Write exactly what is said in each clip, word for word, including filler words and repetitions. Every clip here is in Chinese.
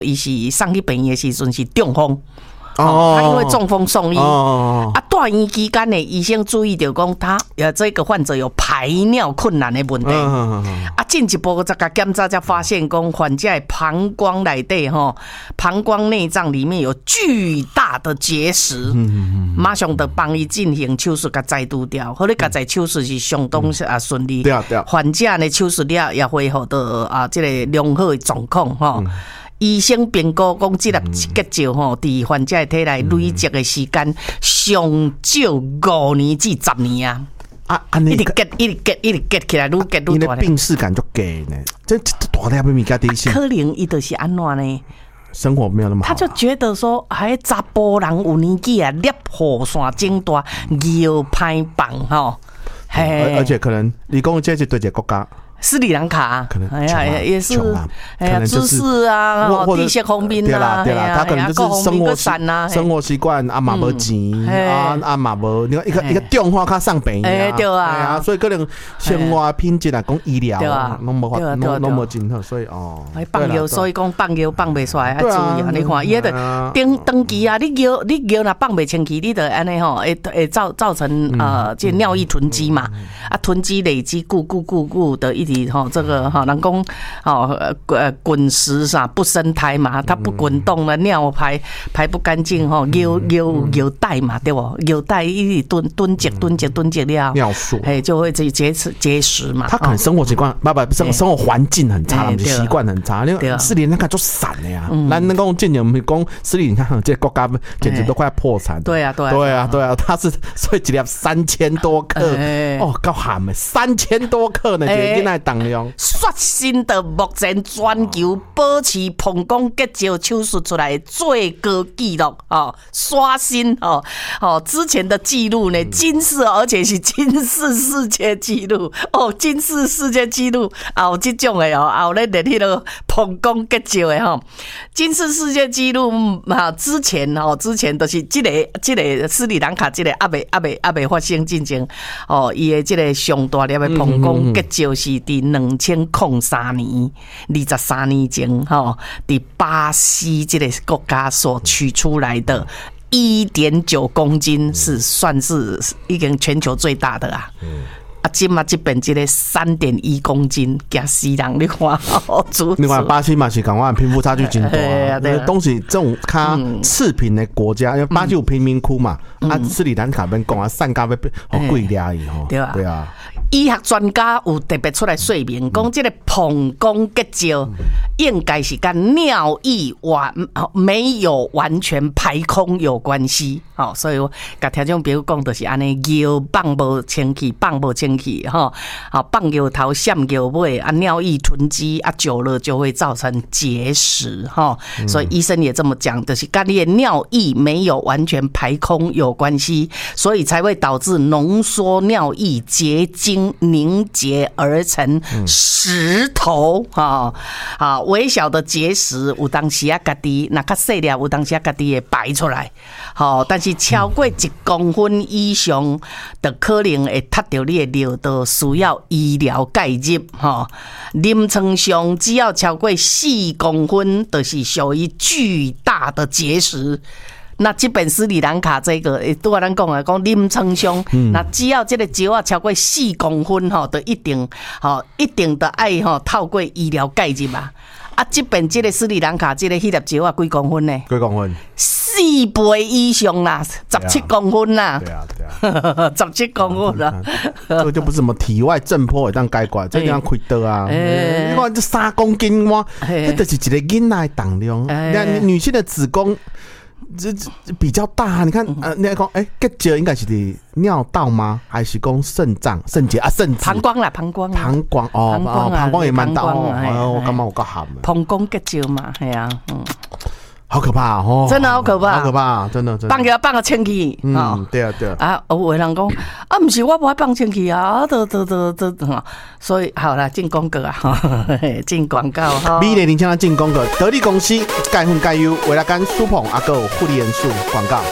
伊是送去病院的时阵是中风。哦，他因为中风送医，哦、啊，住院期间呢，医生注意到讲他呃这个患者有排尿困难的问题，嗯、啊，进一步再个检查才发现讲患者的膀胱内底吼，膀胱内脏里面有巨大的结石，嗯、马上就帮伊进行手术，甲摘除掉。后来甲摘手术是相当啊顺利，对啊对啊，患者呢手术了也恢复到啊这个良好的状况吼。嗯医生评估讲，这粒结石吼，伫患者的体内累积的时间上少五年至十年啊！啊，安尼一直结，一直结，一直结起来，愈结愈大。 你的病视感就给呢，这这大粒要物件底线。 可能伊就是安怎呢？ 生活没有那么好、啊， 他就觉得说，还查甫人有年纪啊，粒雨伞整大，腰歹放吼。 而而且可能你讲这是对一个国家。 斯里兰卡可能哎呀也是，哎呀， 知识啊，地势方面对啦对啦，他可能就是生活生活习惯啊嘛无钱啊啊嘛无，你看一个一个电话卡上病啊，对啊， 所以可能生活品质啊，讲医疗啊，拢无法拢拢无真好，所以哦， 放药，所以讲放药放袂出来，要注意啊！你看，伊个登登记啊，你药你药若放袂清气，你得安尼吼，会会造造成呃这尿液囤积嘛，啊囤积累积固固固固的一。吼，这个哈，人讲哦，呃，滚石啥不生胎嘛，它不滚动了，尿排排不干净吼，尿尿尿带嘛，对不？尿带一直蹲蹲积蹲积蹲积了， 尿素， 哎，就会这结石结石嘛。 他可能生活习惯，不不生生活环境很差，习惯很差。因为斯里兰卡就散了呀，咱那讲今年我们讲斯里兰卡这国家简直都快破产。 对啊，对啊， 对啊，对啊，他是所以一粒三千多克，哦，够咸的，三千多克呢，就那。 刷新的目前全球保持膀胱结石手术出来的最高纪录哦，刷新哦哦之前的记录呢，金氏而且是金氏世界纪录哦，金氏世界纪录啊，有这种的哦，啊有咧列迄个膀胱结石的吼，金氏世界纪录啊，之前哦之前都是这个这个斯里兰卡这个还未还未还未发生进前哦，伊的这个上大粒的膀胱结石是。伫两千零三年，二十三年前，吼，伫巴西这个国家所取出来的一点九公斤，是算是已经全球最大的啊。嗯啊，今嘛这边这个三点一公斤，惊死人！你看， 你看巴西嘛是讲话贫富差距真大啊。东西这种较次贫的国家，因为巴西有贫民窟嘛，啊，斯里兰卡边讲啊，散咖要好贵俩以后，对啊，对啊。 医学专家有特别出来说明，讲这个膀胱结石应该是跟尿液完没有完全排空有关系。好，所以我甲听众朋友讲，就是安尼，药放无清气，放无清气，哈，好放药头，闪药尾，啊，尿液囤积啊，久了就会造成结石，哈。所以医生也这么讲，就是跟你的尿液没有完全排空有关系，所以才会导致浓缩尿液结晶。凝结而成石头，哈啊，微小的结石有当时啊，家己那较细粒，有当时啊，家己会排出来，好，但是超过一公分以上的可能会踢到你的尿道，需要医疗介入，哈。临床上只要超过四公分，就是属于巨大的结石。那这本斯里兰卡这个，诶，拄我咱讲啊，讲临床上，那只要这个石啊超过四公分吼，就一定吼，一定的爱吼透过医疗介入嘛。啊，这边这个斯里兰卡这个迄粒石啊，几公分呢？ 几公分？ 四倍以上啦，十七公分啦。 对啊，对啊， 十七公分啦。 这个就不是什么体外震波会当解决，这样开刀啊。你看这三公斤哇，这就是一个囡仔的重量。那女性的子宫。这比较大，你看，呃，你讲，哎，结石应该是的尿道吗？还是讲肾脏、肾结啊、肾膀胱啦，膀胱， 膀胱哦，膀胱也蛮大哦，我感觉我够咸的。 膀胱结石嘛，系啊，嗯。 好可怕哦！ 真的好可怕， 好可怕，真的真的。 放个放个清气， 嗯，对啊对啊。 啊，有人讲啊，不是我不爱放清气啊，都都都都哈。所以好啦，进广告啊，进广告哈。 美丽年轻人进广告，得力公司钙粉钙优，为了干舒捧阿哥护理元素广告。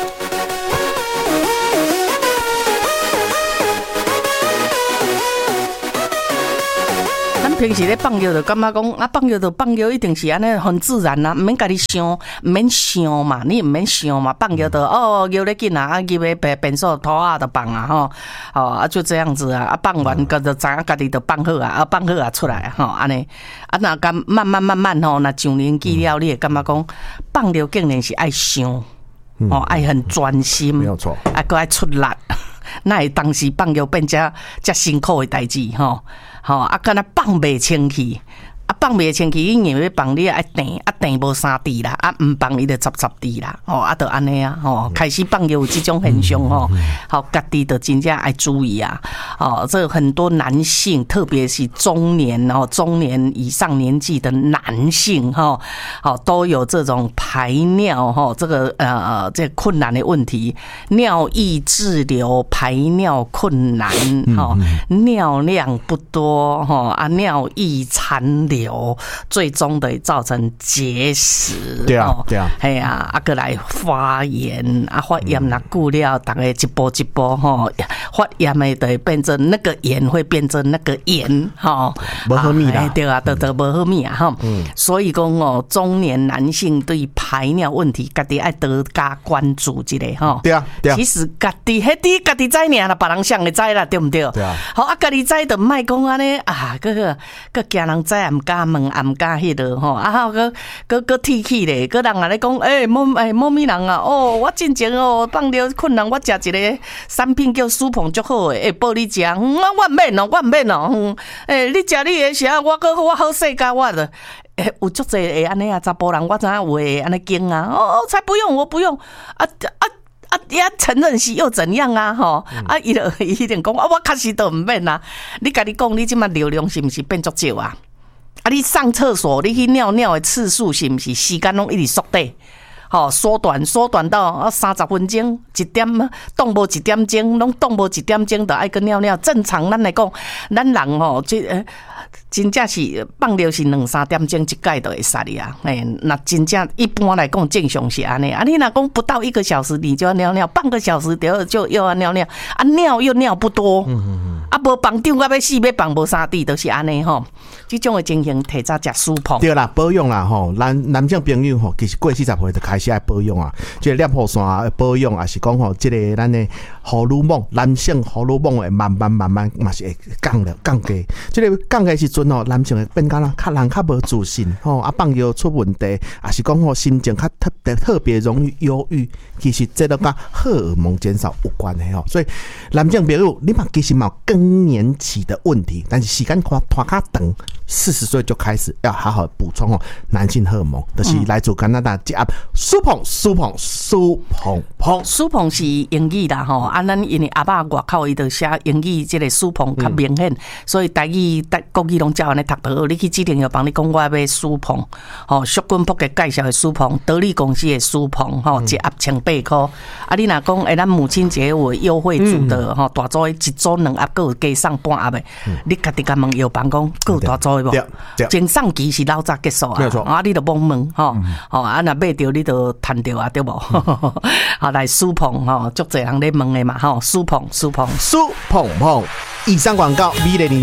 平时咧放药就感觉讲啊，放药就放药，一定是安尼很自然啦，唔免家己想，唔免想嘛，你唔免想嘛，放药就哦，药咧紧啊，啊，入去便便所拖啊就放啊吼，哦啊就这样子啊，啊放完个就知影家己就放好啊，啊放好啊出来吼，安尼啊那咁慢慢慢慢吼，那上年纪了，你会感觉讲放药竟然是爱想，哦爱很专心， 没有错， 啊个爱出力。那会当时放药变遮遮辛苦的代志吼，吼啊，敢若放袂清气，啊放袂清气，因为要放你爱定，啊定无三滴啦，啊毋放伊就十十滴啦，吼啊，就安尼啊，吼开始放药有这种现象吼，好家己就真正爱注意啊，哦，这很多男性，特别是中年哦，中年以上年纪的男性哈，好都有这种排尿哈，这个呃这困难的问题，尿液滞留、排尿困难哈，尿量不多哈啊，尿液残留，最终的造成结石。 对啊，对啊， 哎呀，啊，过来发炎啊，发炎那久了，大概一步一步哈，发炎的就会变成那个炎会变成那个炎哈， 不好米啦， 对啊，都都不好米啊哈。所以讲哦，中年男性对排尿问题，家己爱多加关注一下哈。 对啊，对啊。 其实家己迄啲家己知尔啦，别人想会知啦，对不对？ 对啊。 好啊，家己知就莫讲安尼啊，个个个惊人知也唔敢问，也唔敢迄落吼。啊，好个个个提起咧，个人啊咧讲，诶，某诶某咪人啊，哦，我进前哦放尿困难，我食一个产品叫舒鹏足好诶，会报你食，嗯，我唔免哦，我唔免哦，嗯，诶，你食你诶食，我个我好世界我的。诶，有足侪会安尼啊，查甫人我知影有会安尼惊啊，哦，才不用，我不用，啊啊。啊，呀，承认是又怎样啊？吼，啊，伊就伊一定讲啊，我确实都唔免啊。你家己讲，你即马流量是毋是变足少啊？啊，你上厕所，你去尿尿的次数是毋是时间拢一直缩短？吼，缩短缩短到啊三十分钟，一点动无一点钟，拢动无一点钟，就爱去尿尿。正常咱来讲，咱人吼，即呃。真正是放尿是两三点钟一盖就会杀你啊！哎，那真正一般来讲正常是安尼啊。你若讲不到一个小时你就要尿尿，半个小时就就又要尿尿啊，尿又尿不多，啊，无放张我要死要放无三滴都是安尼吼。这种的情形提早食舒鹏。 对啦，保养啦吼，男男性朋友吼，其实过四十岁就开始爱保养啊，即个尿泡线保养啊，是讲吼，即个咱的荷尔蒙，男性荷尔蒙会慢慢慢慢嘛是会降了降低，即个降低时阵吼，男性会变较啦，较人较无自信吼，啊放尿出问题，也是讲吼心情较特别特别容易忧郁，其实这都跟荷尔蒙减少有关的吼。所以男性朋友，你嘛其实嘛有更年期的问题，但是时间拖拖较长，四十岁就开始要好好补充哦男性荷尔蒙，就是来自加拿大这 app 舒鹏舒鹏舒鹏鹏， 舒鹏是英语啦吼，啊咱因为阿爸外口伊就写英语，这个舒鹏较明显，所以台语、台国语拢照安尼读得好。你去指定要帮你讲我要舒鹏，吼，徐君博嘅介绍的舒鹏，德利公司的舒鹏，吼，一盒千八块。啊，你若讲诶，咱母亲节有优惠组的吼，大组一组两盒，佮有加送半盒的，你家己甲问药房讲，佮有大组的无？前送期是老早结束啊，啊，你就懵问吼，吼啊，若买着你就趁着啊，对无？好来舒鹏吼，足侪人咧问的嘛吼，舒鹏舒鹏舒鹏鹏，以上广告，美丽。